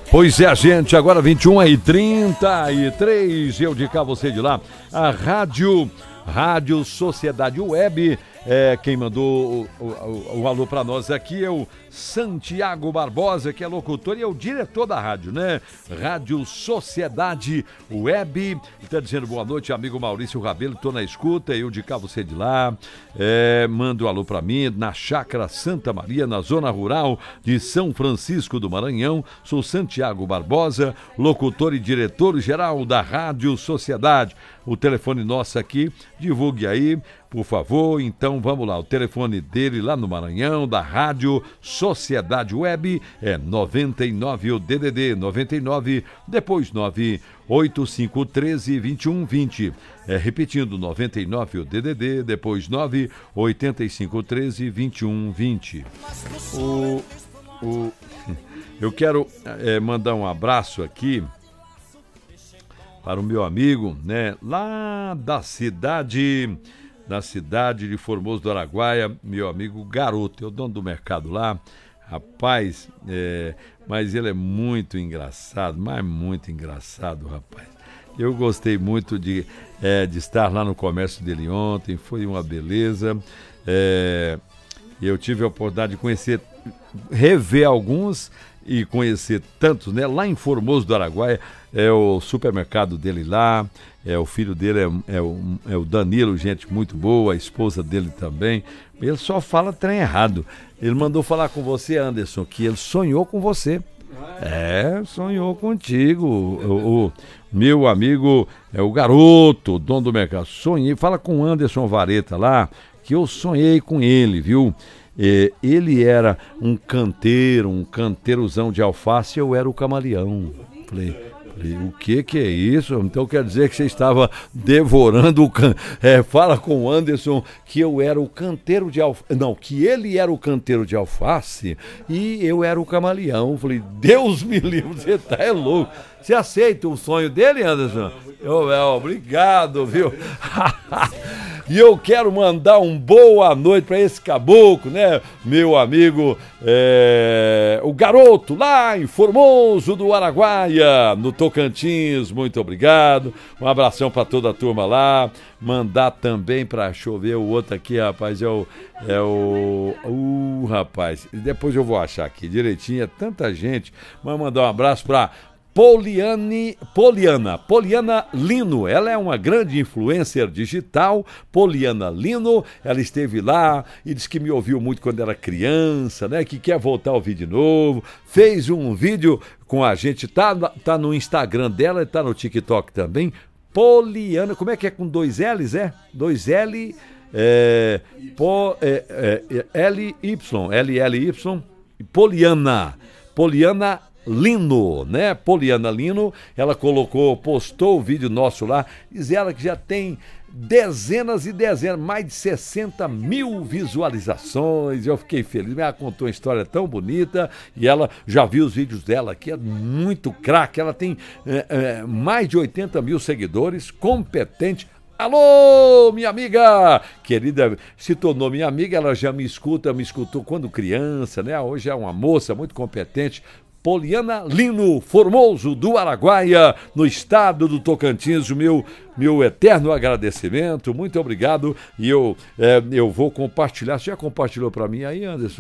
Pois é, gente, agora 21h33, eu de cá, você de lá, a Rádio Sociedade Web, quem mandou o alô para nós aqui é o Santiago Barbosa, que é locutor e é o diretor da rádio, né? Rádio Sociedade Web. Está dizendo boa noite, amigo Maurício Rabelo, tô na escuta, eu de cá, você de lá. Manda um alô para mim, na Chácara Santa Maria, na zona rural de São Francisco do Maranhão. Sou Santiago Barbosa, locutor e diretor-geral da Rádio Sociedade. O telefone nosso aqui, divulgue aí, por favor. Então vamos lá, o telefone dele lá no Maranhão, da Rádio Sociedade Web, é 99, o DDD 99, depois 98513-2120. Repetindo, 99, o DDD, depois 98513-2120. Eu quero mandar um abraço aqui para o meu amigo, né, lá da cidade de Formoso do Araguaia, meu amigo Garoto, é o dono do mercado lá, rapaz, mas ele é muito engraçado, mas muito engraçado, rapaz. Eu gostei muito de estar lá no comércio dele ontem, foi uma beleza, eu tive a oportunidade de conhecer, rever alguns e conhecer tantos, né? Lá em Formoso do Araguaia, é o supermercado dele lá, o filho dele é o Danilo, gente muito boa, a esposa dele também. Ele só fala trem errado. Ele mandou falar com você, Anderson, que ele sonhou com você. Sonhou contigo. O meu amigo é o Garoto, dono do mercado. Sonhei, fala com o Anderson Vareta lá, que eu sonhei com ele, viu? Ele era um canteirozão de alface, eu era o camaleão. Falei, o que é isso? Então quer dizer que você estava devorando o fala com o Anderson que eu era o canteiro de alface. Não, que ele era o canteiro de alface e eu era o camaleão. Falei, Deus me livre, você tá louco. Você aceita o sonho dele, Anderson? Obrigado, viu? E eu quero mandar um boa noite para esse caboclo, né? Meu amigo, o Garoto, lá em Formoso do Araguaia, no Tocantins, muito obrigado. Um abração para toda a turma lá. Mandar também para chover o outro aqui, rapaz, rapaz, depois eu vou achar aqui direitinho, é tanta gente. Mas mandar um abraço para Poliana Lino, ela é uma grande influencer digital. Poliana Lino, ela esteve lá e disse que me ouviu muito quando era criança, né? Que quer voltar a ouvir de novo. Fez um vídeo com a gente, tá no Instagram dela e tá no TikTok também. Poliana, como é que é com dois L's, Dois L, L-Y, Poliana Lino, né? Poliana Lino, ela postou o vídeo nosso lá, diz ela que já tem dezenas e dezenas, mais de 60 mil visualizações. Eu fiquei feliz, ela contou uma história tão bonita e ela já viu os vídeos dela aqui, é muito craque, ela tem mais de 80 mil seguidores, competente. Alô, minha amiga querida, se tornou minha amiga, ela já me escutou quando criança, né? Hoje é uma moça muito competente. Poliana Lino, Formoso do Araguaia, no estado do Tocantins, o meu eterno agradecimento, muito obrigado. E eu vou compartilhar. Você já compartilhou para mim aí, Anderson?